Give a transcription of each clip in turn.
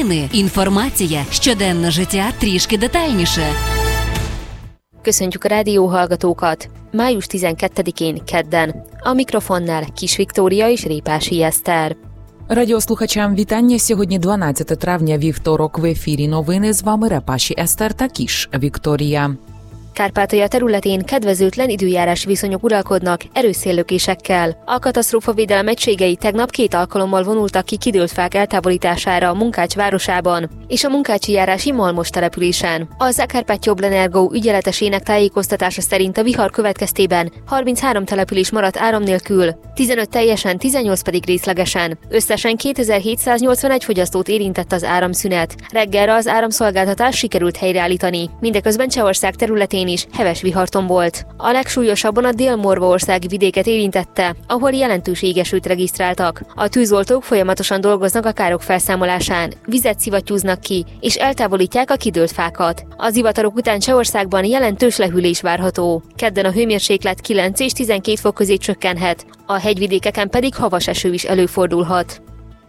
Новини, інформація, щоденне життя трішки детальніше. Köszöntjük a rádióhallgatókat! Május 12-én kedden. A mikrofonnál Kis Viktória és Répási Eszter. Радіослухачам вітання. Сьогодні 12 травня, вівторок, в ефірі новини. З вами Репаші Eszter та Kis Viktória. Kárpátalja területén kedvezőtlen időjárási viszonyok uralkodnak erős széllökésekkel. A katasztrófavédelem egységei tegnap 2 alkalommal vonultak ki kidőlt fák eltávolítására a Munkács városában és a Munkácsi járási Malmos településen. A Zakarpattia Oblenergo ügyeletesének tájékoztatása szerint a vihar következtében 33 település maradt áram nélkül, 15 teljesen, 18 pedig részlegesen. Összesen 2781 fogyasztót érintett az áramszünet. Reggelre az áramszolgáltatást sikerült helyreállítani. Mindeközben Csehország területén is heves viharton volt. A legsúlyosabban a Dél-Morvaországi vidéket érintette, ahol jelentős égesőt regisztráltak. A tűzoltók folyamatosan dolgoznak a károk felszámolásán, vizet szivattyúznak ki, és eltávolítják a kidőlt fákat. Az zivatarok után Csehországban jelentős lehűlés várható. Kedden a hőmérséklet 9 és 12 fok közé csökkenhet, a hegyvidékeken pedig havas eső is előfordulhat.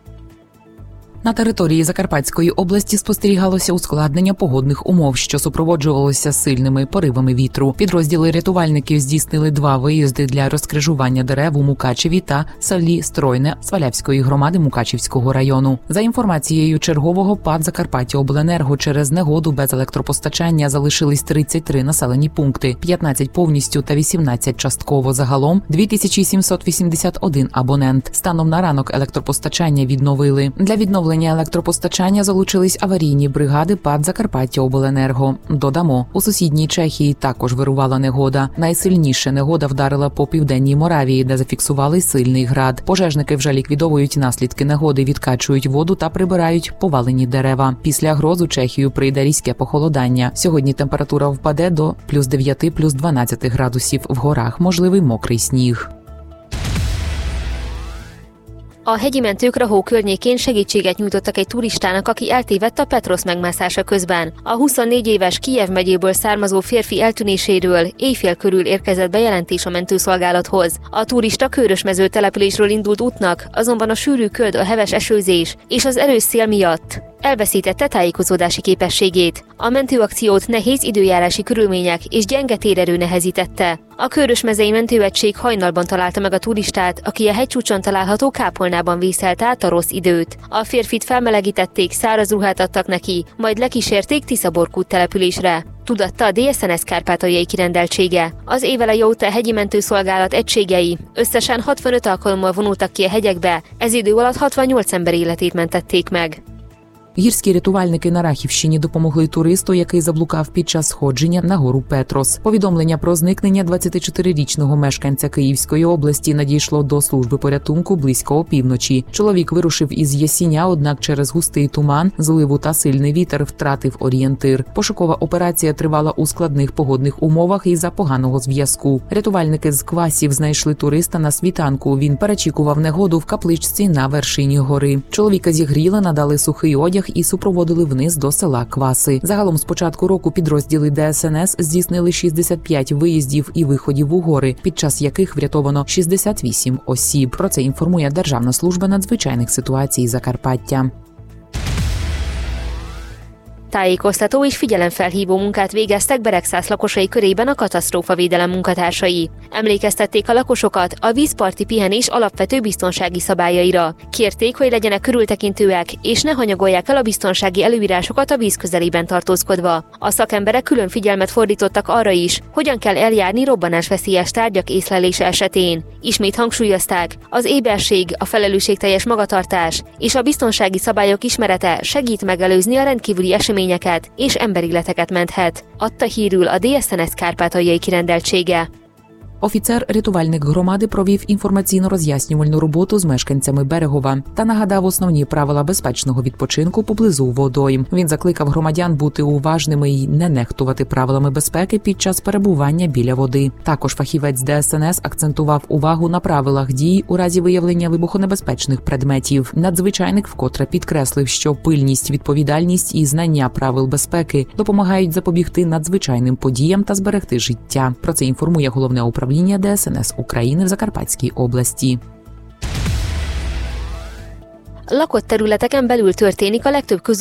На території Закарпатської області спостерігалося ускладнення погодних умов, що супроводжувалося сильними поривами вітру. Підрозділи рятувальників здійснили 2 виїзди для розкрижування дерев у Мукачеві та селі Стройне Свалявської громади Мукачівського району. За інформацією чергового ПАТ «Закарпаття Обленерго», через негоду без електропостачання залишились 33 населені пункти, 15 повністю та 18 частково. Загалом 2781 абонент. Станом на ранок електропостачання відновили. Для відновлення електропостачання залучились аварійні бригади ПАТ «Закарпаття Обленерго». Додамо, у сусідній Чехії також вирувала негода. Найсильніше негода вдарила по південній Моравії, де зафіксували сильний град. Пожежники вже ліквідовують наслідки негоди, відкачують воду та прибирають повалені дерева. Після гроз у Чехію прийде різке похолодання. Сьогодні температура впаде до плюс 9, плюс 12 градусів. В горах можливий мокрий сніг. A hegyi mentők Rahó környékén segítséget nyújtottak egy turistának, aki eltévedt a Petros megmászása közben. A 24 éves Kijev megyéből származó férfi eltűnéséről éjfél körül érkezett bejelentés a mentőszolgálathoz. A turista Körösmező településről indult útnak, azonban a sűrű köd, a heves esőzés és az erős szél miatt elveszítette tájékozódási képességét. A mentőakciót nehéz időjárási körülmények és gyenge térerő nehezítette. A Körösmezei mentőegység hajnalban találta meg a turistát, aki a hegycsúcson található kápolnában vészelte át a rossz időt. A férfit felmelegítették, száraz ruhát adtak neki, majd lekísérték Tiszaborkút településre. Tudatta a DSNS kárpátaljai kirendeltsége. Az éveleje óta a hegyi mentőszolgálat egységei összesen 65 alkalommal vonultak ki a hegyekbe, ez idő alatt 68 ember életét mentették meg. Гірські рятувальники на Рахівщині допомогли туристу, який заблукав під час сходження на гору Петрос. Повідомлення про зникнення 24-річного мешканця Київської області надійшло до служби порятунку близько опівночі. Чоловік вирушив із Ясіня, однак через густий туман, зливу та сильний вітер втратив орієнтир. Пошукова операція тривала у складних погодних умовах із-за поганого зв'язку. Рятувальники з Квасів знайшли туриста на світанку. Він перечікував негоду в капличці на вершині гори. Чоловіка зігріли, надали сухий одяг і супроводили вниз до села Кваси. Загалом з початку року підрозділи ДСНС здійснили 65 виїздів і виходів у гори, під час яких врятовано 68 осіб. Про це інформує Державна служба надзвичайних ситуацій Закарпаття. Tájékoztató és figyelemfelhívó munkát végeztek Beregszász lakosai körében a katasztrófavédelem munkatársai. Emlékeztették a lakosokat a vízparti pihenés alapvető biztonsági szabályaira. Kérték, hogy legyenek körültekintőek, és ne hanyagolják el a biztonsági előírásokat a víz közelében tartózkodva. A szakemberek külön figyelmet fordítottak arra is, hogyan kell eljárni robbanásveszélyes tárgyak észlelése esetén. Ismét hangsúlyozták, az éberség, a felelősségteljes magatartás és a biztonsági szabályok ismerete segít megelőzni a rendkívüli eseményeket és emberéleteket menthet, adta hírül a DSNS kárpátaljai kirendeltsége. Офіцер-рятувальник громади провів інформаційно-роз'яснювальну роботу з мешканцями Берегова та нагадав основні правила безпечного відпочинку поблизу водойм. Він закликав громадян бути уважними і не нехтувати правилами безпеки під час перебування біля води. Також фахівець ДСНС акцентував увагу на правилах дій у разі виявлення вибухонебезпечних предметів. Надзвичайник вкотре підкреслив, що пильність, відповідальність і знання правил безпеки допомагають запобігти надзвичайним подіям та зберегти життя. Про це інформує головне управління ДСНС України в Закарпатській області. Lakott területeken belül történik a legtöbb